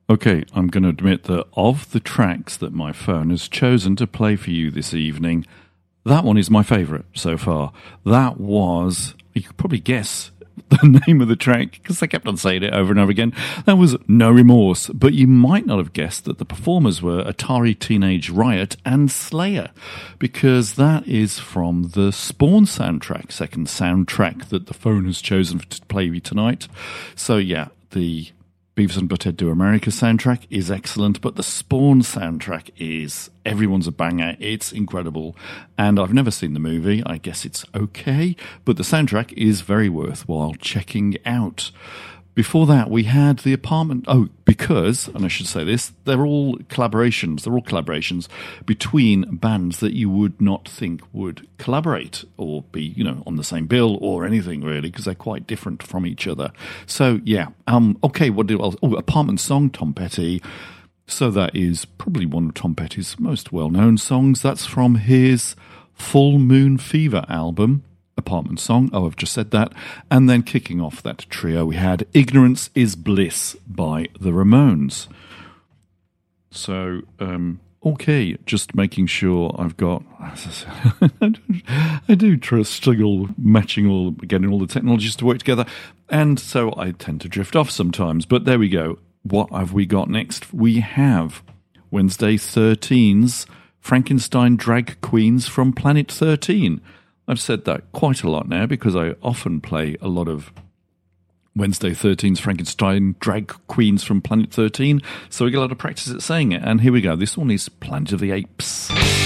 Okay, I'm going to admit that of the tracks that my phone has chosen to play for you this evening, that one is my favourite so far. That was, you could probably guess the name of the track because I kept on saying it over and over again. That was No Remorse, but you might not have guessed that the performers were Atari Teenage Riot and Slayer, because that is from the Spawn soundtrack, second soundtrack that the phone has chosen to play you tonight. So yeah, the Beavis and Butthead Do America soundtrack is excellent, but the Spawn soundtrack is, everyone's a banger. It's incredible. And I've never seen the movie. I guess it's okay, but the soundtrack is very worthwhile checking out. Before that, we had the Apartment... Oh, because, and I should say this, they're all collaborations. They're all collaborations between bands that you would not think would collaborate or be, on the same bill or anything, really, because they're quite different from each other. So, yeah. Okay, Apartment Song, Tom Petty. So that is probably one of Tom Petty's most well-known songs. That's from his Full Moon Fever album. Apartment Song, I've just said that. And then kicking off that trio, we had Ignorance is Bliss by the Ramones. So, okay, just making sure I've got... I do struggle getting all the technologies to work together. And so I tend to drift off sometimes. But there we go. What have we got next? We have Wednesday 13's Frankenstein Drag Queens from Planet 13. I've said that quite a lot now because I often play a lot of Wednesday 13's Frankenstein Drag Queens from Planet 13, so we get a lot of practice at saying it. And here we go. This one is Planet of the Apes.